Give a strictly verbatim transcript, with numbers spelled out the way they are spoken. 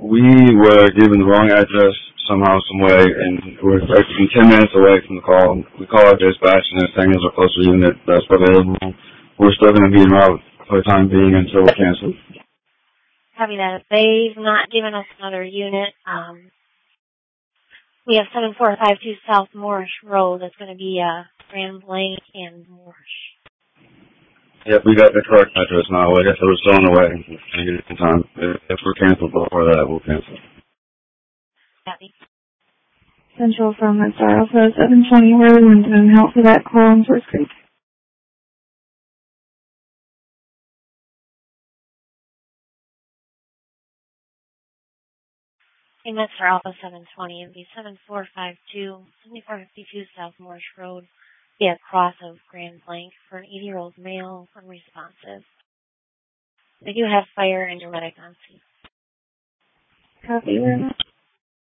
We were given the wrong address somehow, some way, and we're like ten minutes away from the call. We call our dispatch, and they're saying there's a closer unit that's available. We're still going to be en route for the time being until we're canceled. Copy that. They've not given us another unit. Um, we have seven four five two South Moorish Road. That's going to be uh, Grand Blanc and Moorish. Yep, we got the correct address now. I guess it was still on the way. We're trying to get it in time. If we're canceled before that, we'll cancel. Copy. Central from Star Alpha seven twenty Road and help for that call in Source Creek. Hey, Mister Alpha seven twenty. It'll be seven four five two, seven four five two South Moorish Road. Be a cross of Grand Blanc for an eighty-year-old male, unresponsive. They do have fire and your medic on scene. Copy very much.